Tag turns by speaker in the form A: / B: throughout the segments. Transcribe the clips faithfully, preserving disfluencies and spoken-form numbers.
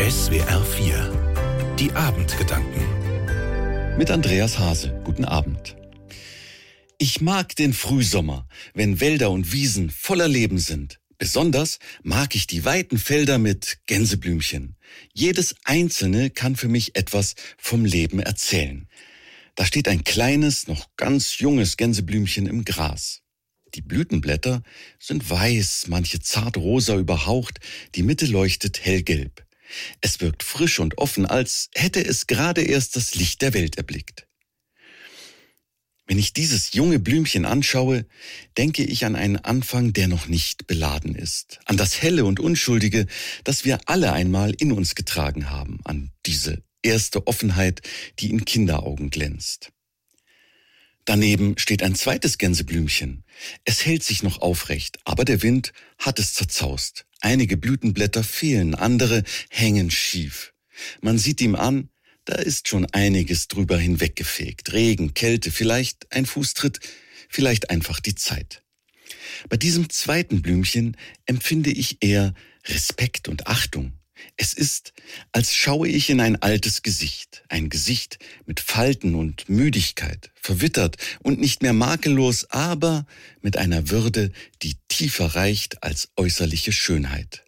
A: S W R vier. Die Abendgedanken.
B: Mit Andreas Hase. Guten Abend. Ich mag den Frühsommer, wenn Wälder und Wiesen voller Leben sind. Besonders mag ich die weiten Felder mit Gänseblümchen. Jedes einzelne kann für mich etwas vom Leben erzählen. Da steht ein kleines, noch ganz junges Gänseblümchen im Gras. Die Blütenblätter sind weiß, manche zart rosa überhaucht, die Mitte leuchtet hellgelb. Es wirkt frisch und offen, als hätte es gerade erst das Licht der Welt erblickt. Wenn ich dieses junge Blümchen anschaue, denke ich an einen Anfang, der noch nicht beladen ist. An das Helle und Unschuldige, das wir alle einmal in uns getragen haben. An diese erste Offenheit, die in Kinderaugen glänzt. Daneben steht ein zweites Gänseblümchen. Es hält sich noch aufrecht, aber der Wind hat es zerzaust. Einige Blütenblätter fehlen, andere hängen schief. Man sieht ihm an, da ist schon einiges drüber hinweggefegt. Regen, Kälte, vielleicht ein Fußtritt, vielleicht einfach die Zeit. Bei diesem zweiten Blümchen empfinde ich eher Respekt und Achtung. Es ist, als schaue ich in ein altes Gesicht. Ein Gesicht mit Falten und Müdigkeit, verwittert und nicht mehr makellos, aber mit einer Würde, die tiefer reicht als äußerliche Schönheit.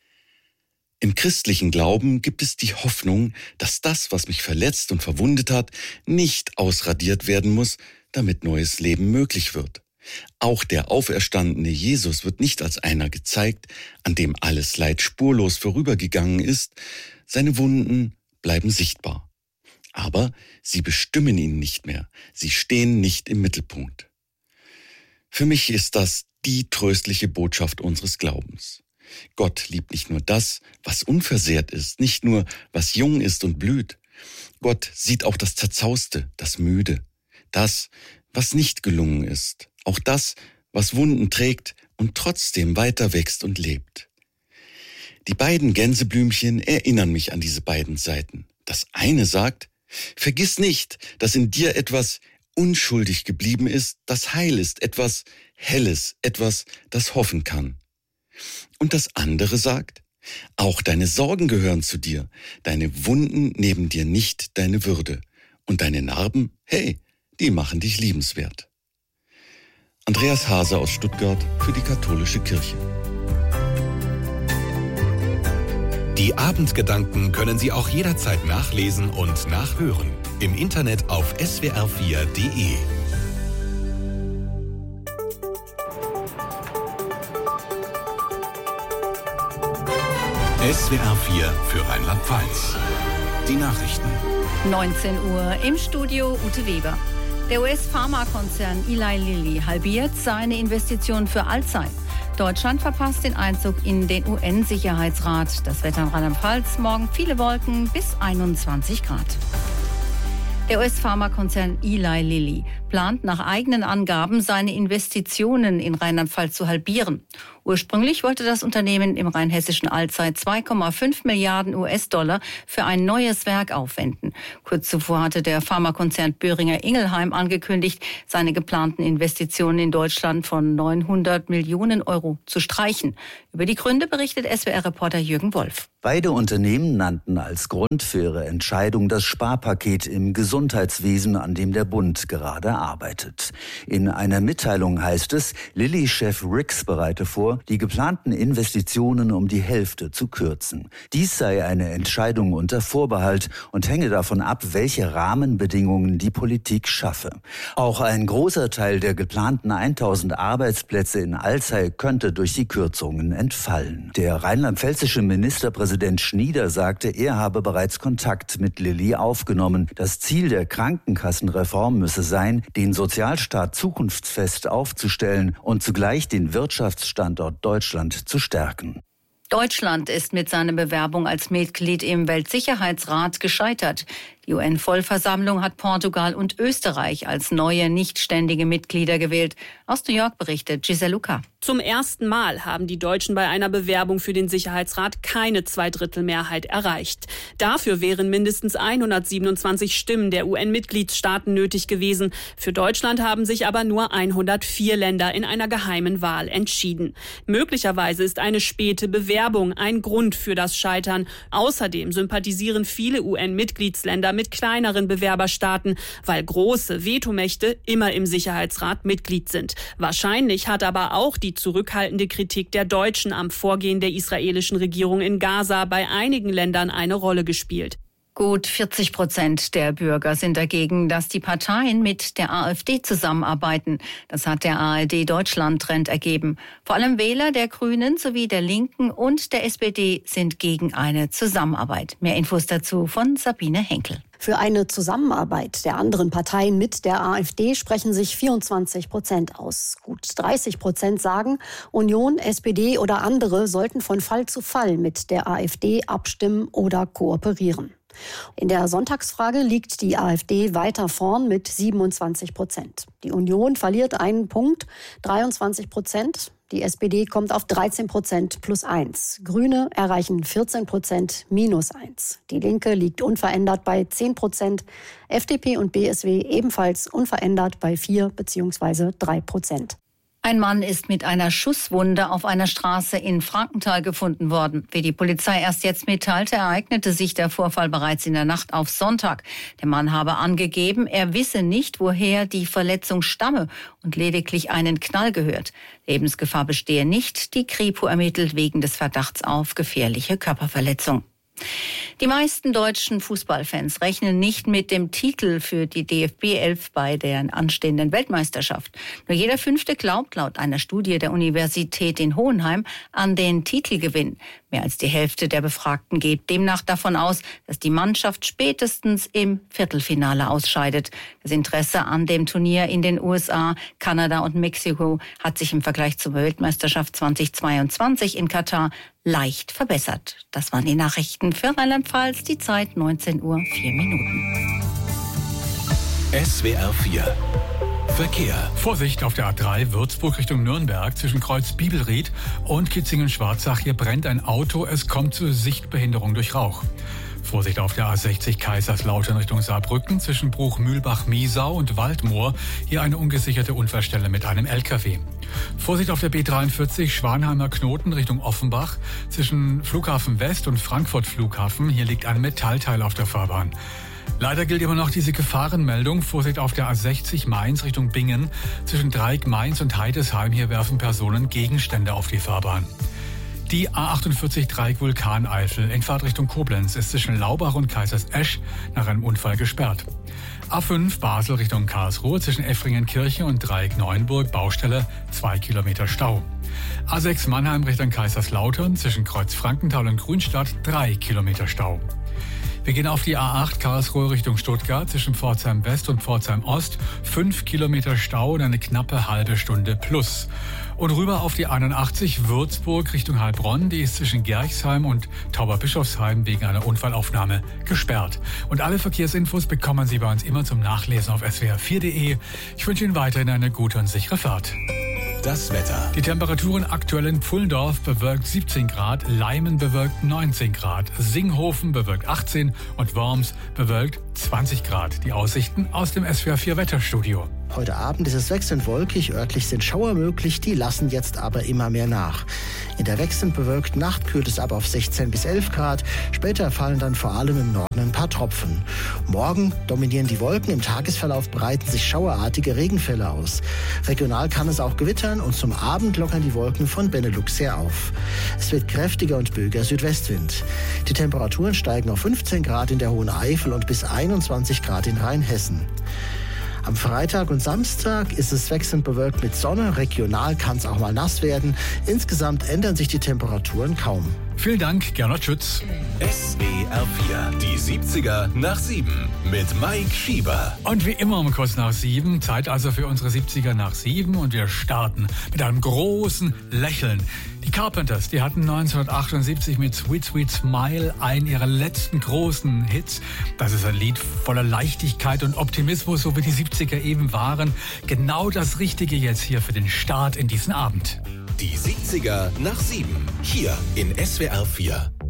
B: Im christlichen Glauben gibt es die Hoffnung, dass das, was mich verletzt und verwundet hat, nicht ausradiert werden muss, damit neues Leben möglich wird. Auch der auferstandene Jesus wird nicht als einer gezeigt, an dem alles Leid spurlos vorübergegangen ist. Seine Wunden bleiben sichtbar. Aber sie bestimmen ihn nicht mehr. Sie stehen nicht im Mittelpunkt. Für mich ist das die tröstliche Botschaft unseres Glaubens. Gott liebt nicht nur das, was unversehrt ist, nicht nur, was jung ist und blüht. Gott sieht auch das Zerzauste, das Müde, das, was nicht gelungen ist, auch das, was Wunden trägt und trotzdem weiter wächst und lebt. Die beiden Gänseblümchen erinnern mich an diese beiden Seiten. Das eine sagt, vergiss nicht, dass in dir etwas unschuldig geblieben ist, das heil ist, etwas Helles, etwas, das hoffen kann. Und das andere sagt, auch deine Sorgen gehören zu dir, deine Wunden nehmen dir nicht deine Würde und deine Narben, hey, die machen dich liebenswert. Andreas Hase aus Stuttgart für die Katholische Kirche.
A: Die Abendgedanken können Sie auch jederzeit nachlesen und nachhören. Im Internet auf S W R vier Punkt de. S W R vier für Rheinland-Pfalz. Die Nachrichten.
C: neunzehn Uhr im Studio Ute Weber. Der U S-Pharmakonzern Eli Lilly halbiert seine Investitionen für Alzey. Deutschland verpasst den Einzug in den U N-Sicherheitsrat. Das Wetter in Rheinland-Pfalz, morgen viele Wolken bis einundzwanzig Grad. Der U S-Pharmakonzern Eli Lilly plant nach eigenen Angaben, seine Investitionen in Rheinland-Pfalz zu halbieren. Ursprünglich wollte das Unternehmen im rheinhessischen Alzey zwei Komma fünf Milliarden U S-Dollar für ein neues Werk aufwenden. Kurz zuvor hatte der Pharmakonzern Boehringer Ingelheim angekündigt, seine geplanten Investitionen in Deutschland von neunhundert Millionen Euro zu streichen. Über die Gründe berichtet S W R-Reporter Jürgen Wolf.
D: Beide Unternehmen nannten als Grund für ihre Entscheidung das Sparpaket im Gesundheitswesen, an dem der Bund gerade arbeitet. In einer Mitteilung heißt es, Lilly-Chef Rix bereite vor, die geplanten Investitionen um die Hälfte zu kürzen. Dies sei eine Entscheidung unter Vorbehalt und hänge davon ab, welche Rahmenbedingungen die Politik schaffe. Auch ein großer Teil der geplanten tausend Arbeitsplätze in Alzey könnte durch die Kürzungen entfallen. Der rheinland-pfälzische Ministerpräsident Schnieder sagte, er habe bereits Kontakt mit Lilly aufgenommen. Das Ziel der Krankenkassenreform müsse sein, den Sozialstaat zukunftsfest aufzustellen und zugleich den Wirtschaftsstandort Deutschland zu stärken.
C: Deutschland ist mit seiner Bewerbung als Mitglied im Weltsicherheitsrat gescheitert. Die U N-Vollversammlung hat Portugal und Österreich als neue nichtständige Mitglieder gewählt. Aus New York berichtet Giselle Luca.
E: Zum ersten Mal haben die Deutschen bei einer Bewerbung für den Sicherheitsrat keine Zweidrittelmehrheit erreicht. Dafür wären mindestens hundertsiebenundzwanzig Stimmen der U N-Mitgliedstaaten nötig gewesen. Für Deutschland haben sich aber nur hundertvier Länder in einer geheimen Wahl entschieden. Möglicherweise ist eine späte Bewerbung ein Grund für das Scheitern. Außerdem sympathisieren viele U N-Mitgliedsländer mit kleineren Bewerberstaaten, weil große Vetomächte immer im Sicherheitsrat Mitglied sind. Wahrscheinlich hat aber auch die zurückhaltende Kritik der Deutschen am Vorgehen der israelischen Regierung in Gaza bei einigen Ländern eine Rolle gespielt.
C: Gut vierzig Prozent der Bürger sind dagegen, dass die Parteien mit der AfD zusammenarbeiten. Das hat der A R D-Deutschland-Trend ergeben. Vor allem Wähler der Grünen sowie der Linken und der S P D sind gegen eine Zusammenarbeit. Mehr Infos dazu von Sabine Henkel.
F: Für eine Zusammenarbeit der anderen Parteien mit der AfD sprechen sich vierundzwanzig Prozent aus. Gut dreißig Prozent sagen, Union, S P D oder andere sollten von Fall zu Fall mit der AfD abstimmen oder kooperieren. In der Sonntagsfrage liegt die AfD weiter vorn mit siebenundzwanzig Prozent. Die Union verliert einen Punkt, dreiundzwanzig Prozent. Die S P D kommt auf dreizehn Prozent plus eins. Grüne erreichen vierzehn Prozent minus eins. Die Linke liegt unverändert bei zehn Prozent. F D P und B S W ebenfalls unverändert bei vier bzw. drei Prozent.
C: Ein Mann ist mit einer Schusswunde auf einer Straße in Frankenthal gefunden worden. Wie die Polizei erst jetzt mitteilte, ereignete sich der Vorfall bereits in der Nacht auf Sonntag. Der Mann habe angegeben, er wisse nicht, woher die Verletzung stamme und lediglich einen Knall gehört. Lebensgefahr bestehe nicht. Die Kripo ermittelt wegen des Verdachts auf gefährliche Körperverletzung. Die meisten deutschen Fußballfans rechnen nicht mit dem Titel für die D F B elf bei der anstehenden Weltmeisterschaft. Nur jeder Fünfte glaubt laut einer Studie der Universität in Hohenheim an den Titelgewinn. Mehr als die Hälfte der Befragten geht demnach davon aus, dass die Mannschaft spätestens im Viertelfinale ausscheidet. Das Interesse an dem Turnier in den U S A, Kanada und Mexiko hat sich im Vergleich zur Weltmeisterschaft zweitausendzweiundzwanzig in Katar leicht verbessert. Das waren die Nachrichten für Rheinland-Pfalz, die Zeit neunzehn Uhr vier Minuten.
A: S W R vier Verkehr.
G: Vorsicht auf der A drei Würzburg Richtung Nürnberg zwischen Kreuz Bibelried und Kitzingen-Schwarzach. Hier brennt ein Auto, es kommt zu Sichtbehinderung durch Rauch. Vorsicht auf der A sechzig Kaiserslautern Richtung Saarbrücken zwischen Bruch-Mühlbach-Miesau und Waldmoor. Hier eine ungesicherte Unfallstelle mit einem L K W. Vorsicht auf der B dreiundvierzig Schwanheimer Knoten Richtung Offenbach zwischen Flughafen West und Frankfurt Flughafen. Hier liegt ein Metallteil auf der Fahrbahn. Leider gilt immer noch diese Gefahrenmeldung. Vorsicht auf der A sechzig Mainz Richtung Bingen zwischen Dreieck Mainz und Heidesheim. Hier werfen Personen Gegenstände auf die Fahrbahn. Die A achtundvierzig Dreieck Vulkaneifel in Fahrtrichtung Koblenz ist zwischen Laubach und Kaisersesch nach einem Unfall gesperrt. A fünf Basel Richtung Karlsruhe zwischen Effringenkirche und Dreieck Neuenburg Baustelle zwei Kilometer Stau. A sechs Mannheim Richtung Kaiserslautern zwischen Kreuz Frankenthal und Grünstadt drei Kilometer Stau. Wir gehen auf die A acht Karlsruhe Richtung Stuttgart zwischen Pforzheim West und Pforzheim Ost. fünf Kilometer Stau und eine knappe halbe Stunde plus. Und rüber auf die einundachtzig Würzburg Richtung Heilbronn. Die ist zwischen Gerchsheim und Tauberbischofsheim wegen einer Unfallaufnahme gesperrt. Und alle Verkehrsinfos bekommen Sie bei uns immer zum Nachlesen auf S W R vier punkt de. Ich wünsche Ihnen weiterhin eine gute und sichere Fahrt.
A: Das Wetter.
G: Die Temperaturen aktuell in Pfullendorf bewölkt siebzehn Grad, Leimen bewölkt neunzehn Grad, Singhofen bewölkt achtzehn und Worms bewölkt zwanzig Grad. Die Aussichten aus dem S W R vier Wetterstudio.
H: Heute Abend ist es wechselnd wolkig, örtlich sind Schauer möglich, die lassen jetzt aber immer mehr nach. In der wechselnd bewölkten Nacht kühlt es ab auf sechzehn bis elf Grad, später fallen dann vor allem im Norden ein paar Tropfen. Morgen dominieren die Wolken, im Tagesverlauf breiten sich schauerartige Regenfälle aus. Regional kann es auch gewittern und zum Abend lockern die Wolken von Benelux her auf. Es wird kräftiger und böiger Südwestwind. Die Temperaturen steigen auf fünfzehn Grad in der Hohen Eifel und bis einundzwanzig Grad in Rheinhessen. Am Freitag und Samstag ist es wechselnd bewölkt mit Sonne. Regional kann es auch mal nass werden. Insgesamt ändern sich die Temperaturen kaum.
G: Vielen Dank, Gernot Schütz.
A: S W R vier, die siebziger nach sieben mit Mike Schieber.
G: Und wie immer um kurz nach sieben, Zeit also für unsere siebziger nach sieben und wir starten mit einem großen Lächeln. Die Carpenters, die hatten neunzehnhundertachtundsiebzig mit Sweet Sweet Smile einen ihrer letzten großen Hits. Das ist ein Lied voller Leichtigkeit und Optimismus, so wie die siebziger eben waren. Genau das Richtige jetzt hier für den Start in diesen Abend.
A: Die siebziger nach sieben, hier in S W R vier.